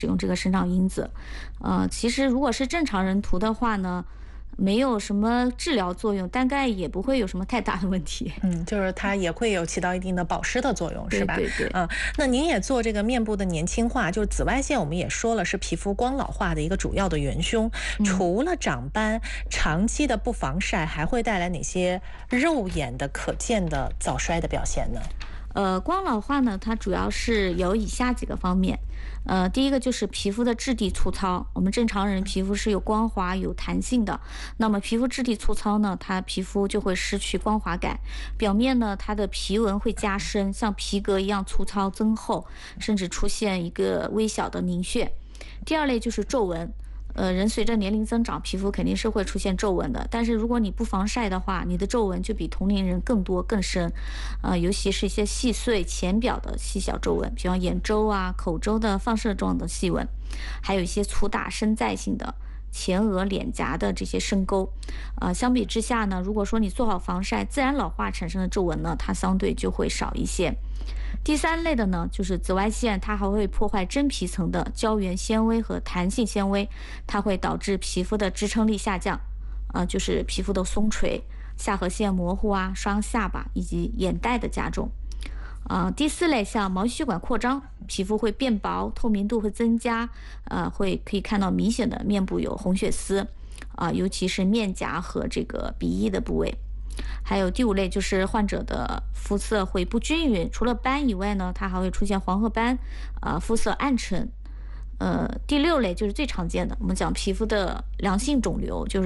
使用这个生长因子。其实如果是正常人涂的话呢，没有什么治疗作用，大概也不会有什么太大的问题。 就是它也会有起到一定的保湿的作用，是吧？ 对对对。 那您也做这个面部的年轻化，就是紫外线我们也说了是皮肤光老化的一个主要的元凶。除了长斑，长期的不防晒还会带来哪些肉眼的可见的早衰的表现呢？ 光老化呢，它主要是有以下几个方面。第一个就是皮肤的质地粗糙。我们正常人皮肤是有光滑、有弹性的，那么皮肤质地粗糙呢，它皮肤就会失去光滑感，表面呢，它的皮纹会加深，像皮革一样粗糙增厚，甚至出现一个微小的凝血。第二类就是皱纹。人随着年龄增长，皮肤肯定是会出现皱纹的。但是如果你不防晒的话，你的皱纹就比同龄人更多更深。尤其是一些细碎浅表的细小皱纹，比方眼周啊、口周的放射状的细纹，还有一些粗大深在性的前额、脸颊的这些深沟。相比之下呢，如果说你做好防晒，自然老化产生的皱纹呢，它相对就会少一些。第三类的呢，就是紫外线，它还会破坏真皮层的胶原纤维和弹性纤维，它会导致皮肤的支撑力下降，就是皮肤的松垂、下颌线模糊啊、双下巴以及眼袋的加重。第四类像毛细血管扩张，皮肤会变薄，透明度会增加，可以看到明显的面部有红血丝，尤其是面颊和这个鼻翼的部位。还有第五类就是患者的肤色会不均匀，除了斑以外呢，它还会出现黄褐斑，肤色暗沉。第六类就是最常见的，我们讲皮肤的良性肿瘤，就是